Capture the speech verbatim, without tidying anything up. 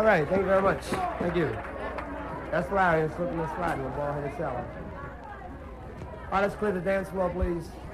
right, thank you very much. Thank you. That's Larry, and slipping and sliding with ball headed salad. All right, let's clear the dance floor, please.